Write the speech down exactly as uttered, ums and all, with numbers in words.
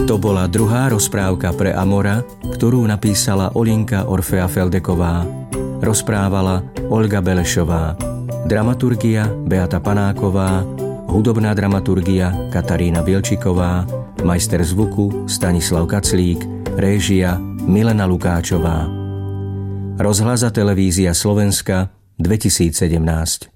To bola druhá rozprávka pre Amora, ktorú napísala Olinka Orfea Feldeková. Rozprávala Olga Belešová. Dramaturgia Beata Panáková, hudobná dramaturgia Katarína Bielčiková, majster zvuku Stanislav Kaclík, réžia Milena Lukáčová. Rozhlas a televízia Slovenska dvetisícsedemnásť.